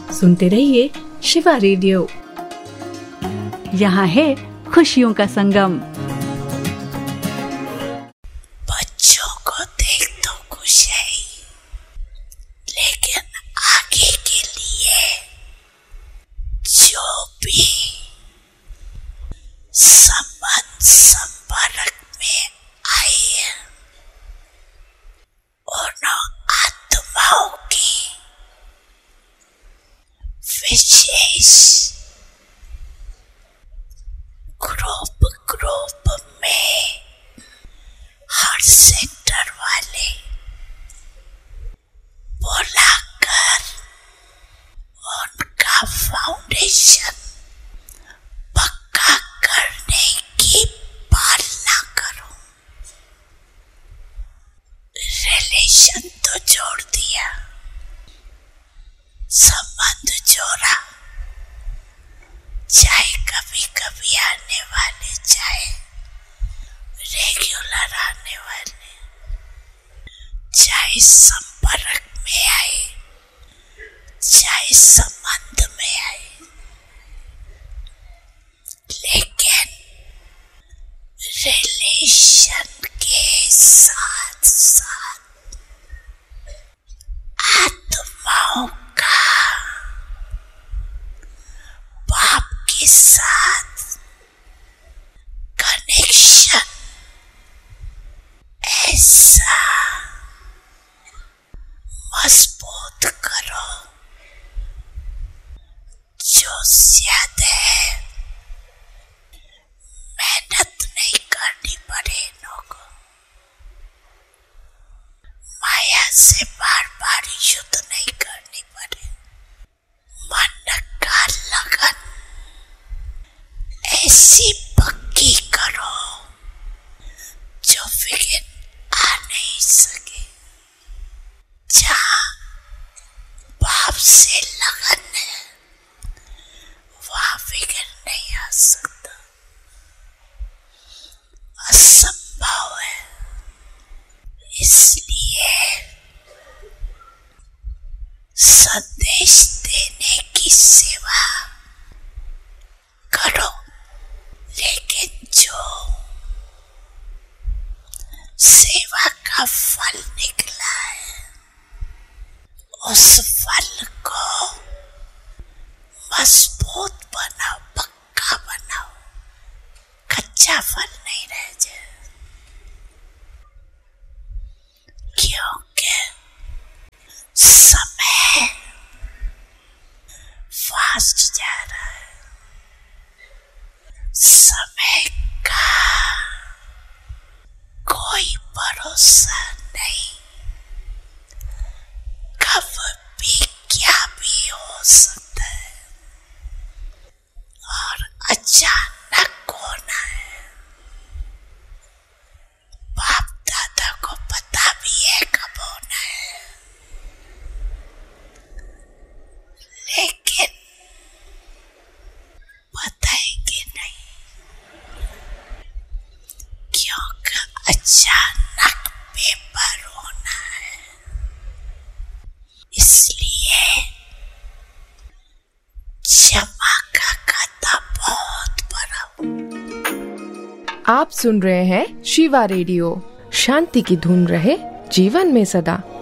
सुनते रहिए शिवा रेडियो। यहाँ है खुशियों का संगम। बच्चों को देख तो खुश है, लेकिन आगे के लिए जो भी संपर्क में आए उन आत्माओं की विशेष ग्रुप में हर सेक्टर वाले बुलाकर उनका फाउंडेशन पक्का करने की पालना करो। रिलेशन तो जोड़ दिया, संबंध जोड़ा, चाहे कभी कभी आने वाले, चाहे रेगुलर आने वाले, चाहे संपर्क में आए, चाहे संबंध में आए, लेकिन रिलेशन के साथ साथ आत्माओं का बाप के साथ कनेक्शन ऐसा मजबूत करो जो ज्यादा मेहनत नहीं करनी पड़े लोगों, माया से बार बार युद्ध नहीं करनी पड़े, मन का लगन ऐसी पक्की करो जो फिर आ नहीं सके। जहाँ बाप से लगन है वहाँ फिक्र नहीं आ सकता, असंभव है। इसलिए संदेश देने की सेवा करो, लेकिन जो सेवा का फल निकला है उस फल को मजबूत बनाओ, पक्का बनाओ, कच्चा फल नहीं रह जाए। क्योंकि समय फास्ट जा रहा है, समय का कोई भरोसा नहीं, कब भी क्या भी हो सकता है और अचानक होना है। बाप दादा को पता भी है कब होना है, लेकिन बताएंगे नहीं, क्योंकि अचानक पेपर होना है। इसलिए क्षमा का खाता बहुत बड़ा। आप सुन रहे हैं शिवा रेडियो। शांति की धुन रहे जीवन में सदा।